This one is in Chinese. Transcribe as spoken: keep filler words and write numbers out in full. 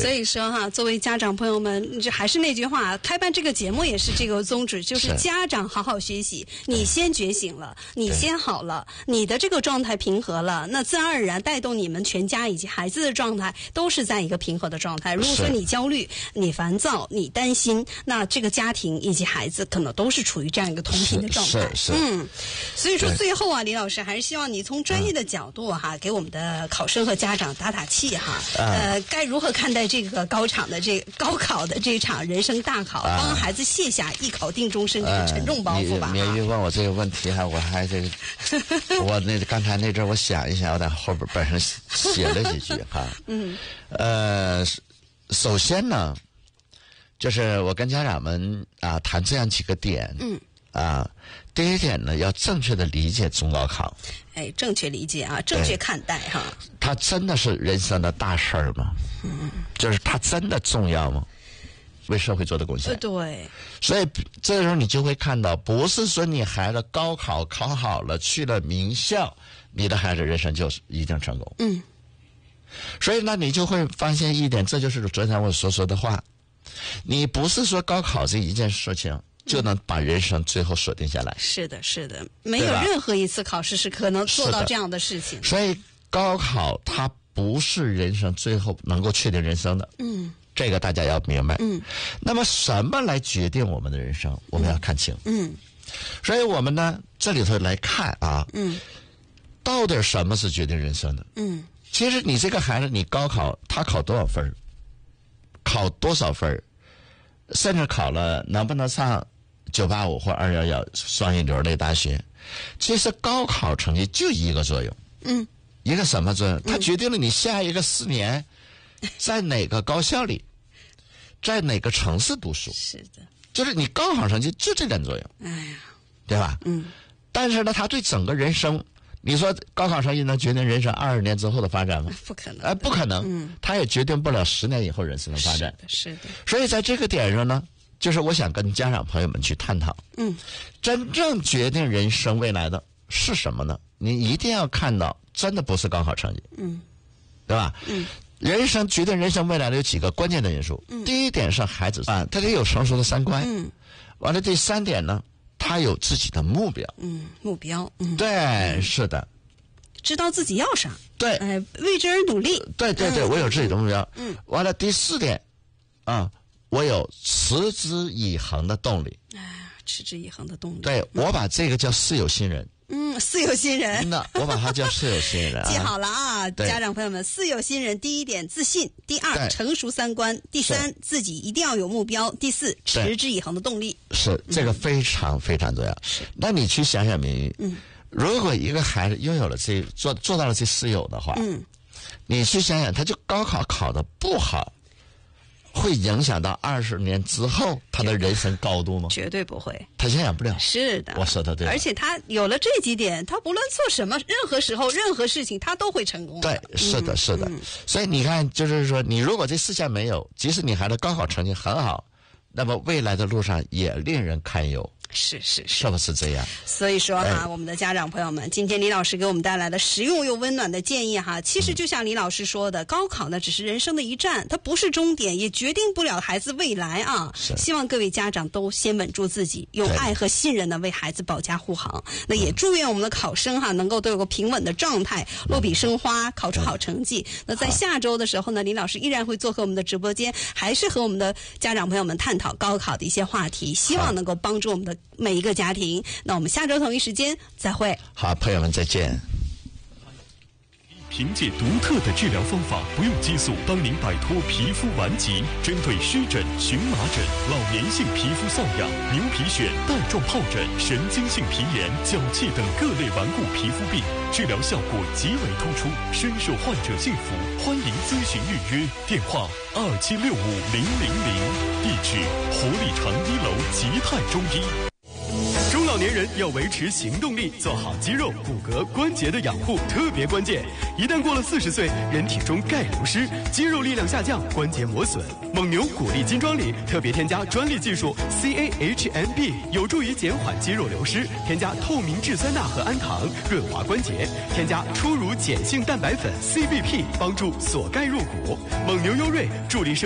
所以说哈，作为家长朋友们，这还是那句话，开办这个节目也是这个宗旨，就是家长好好学习，你先觉醒了，你先好了，你的这个状态平和了，那自然而然带动你们全家以及孩子的状态都是在一个平和的状态。如果说你焦虑、你烦躁、你担心，那这个家庭以及孩子可能都是处于这样一个同频的状态。 是是是嗯，所以说最后啊，李老师还是希望你从专业的角度哈，给我们的考生和家长打打气哈。呃，该如何看待这个高场的这高考的这场人生大考，帮孩子卸下一考定终身这个沉重包袱吧？ 鲶鱼问我这个问题哈，我还这个，我那刚才那阵我想一想，我在后边本上写了几句哈。嗯。呃，首先呢，就是我跟家长们啊谈这样几个点。嗯。啊，第一点呢，要正确的理解中高考。 哎，正确理解啊，正确看待哈。 它真的是人生的大事儿吗？嗯，就是它真的重要吗？为社会做的贡献。 对。 所以这时候你就会看到，不是说你孩子高考考好了去了名校，你的孩子人生就是一定成功。嗯。所以呢，你就会发现一点，这就是昨天我所说的话，你不是说高考这一件事情就能把人生最后锁定下来。 是的，是的，没有任何一次考试是可能做到这样的事情。 所以高考它不是人生最后能够确定人生的。嗯，这个大家要明白。嗯，那么什么来决定我们的人生？我们要看清。嗯，所以我们呢这里头来看啊，嗯，到底什么是决定人生的？嗯，其实你这个孩子，你高考他考多少分，考多少分，甚至考了能不能上九八五或二幺幺双一流类大学，其实高考成绩就一个作用。嗯，一个什么作用？它决定了你下一个四年在哪个高校里，在哪个城市读书。 是的， 就是你高考成绩就这点作用。 哎呀， 对吧？嗯。但是呢，它对整个人生，你说高考成绩能决定人生二十年之后的发展吗？ 不可能。 哎、呃，不可能。嗯。它也决定不了十年以后人生的发展。 是的，是的。 所以在这个点上呢，就是我想跟家长朋友们去探讨。嗯。真正决定人生未来的是什么呢？你一定要看到，真的不是高考成绩。嗯。对吧？嗯。人生决定人生未来的有几个关键的因素。嗯。第一点是孩子啊，他得有成熟的三观。嗯。完了，第三点呢，他有自己的目标。 嗯，目标。嗯。 对，嗯、是的。 知道自己要啥。 对。 哎、呃，为之而努力。 对对对，嗯、我有自己的目标。嗯。完了，第四点，啊，我有持之以恒的动力。 哎，持之以恒的动力。 对，我把这个叫事有心人。 嗯，四有心人。 那我把它叫事有心人、啊。 记好了啊，家长朋友们，四有心人，第一点自信，第二成熟三观，第三自己一定要有目标，第四持之以恒的动力。 是这个非常非常重要。是、嗯，那你去想想，明玉，嗯，如果一个孩子拥有了这做做到了这四有的话，嗯，你去想想，他就高考考得不好，会影响到二十年之后他的人生高度吗？ 绝对不会， 他影响不了。 是的， 我说的对。 而且他有了这几点，他不论做什么，任何时候、任何事情，他都会成功的。 对，是的，是的。嗯、所以你看，就是说，你如果这四项没有，即使你孩子高考成绩很好，那么未来的路上也令人堪忧。 是是是， 是不是这样？ 所以说哈、哎，我们的家长朋友们，今天李老师给我们带来了实用又温暖的建议哈。其实就像李老师说的，嗯、高考呢只是人生的一站，它不是终点，也决定不了孩子未来啊。希望各位家长都先稳住自己，用爱和信任呢为孩子保驾护航。那也祝愿我们的考生哈能够都有个平稳的状态，落笔生花，考出好成绩。嗯、那在下周的时候呢，李老师依然会做客我们的直播间，还是和我们的家长朋友们探讨高考的一些话题，希望能够帮助我们的每一个家庭。那我们下周同一时间再会。 好，朋友们再见。 凭借独特的治疗方法，不用激素，帮您摆脱皮肤顽疾。针对湿疹、荨麻疹、老年性皮肤瘙痒、牛皮癣、带状疱疹、神经性皮炎、脚气等各类顽固皮肤病，治疗效果极为突出，深受患者信服。欢迎咨询预约，电话二七六五零零零，地址活力城一楼吉泰中医。中老年年人要维持行动力，做好肌肉、骨骼、关节的养护特别关键。一旦过了四十岁，人体中钙流失，肌肉力量下降，关节磨损。蒙牛骨力金装里特别添加专利技术 C A H M B， 有助于减缓肌肉流失。添加透明质酸钠和氨糖，润滑关节。添加初乳碱性蛋白粉 C B P， 帮助锁钙入骨。蒙牛优瑞助力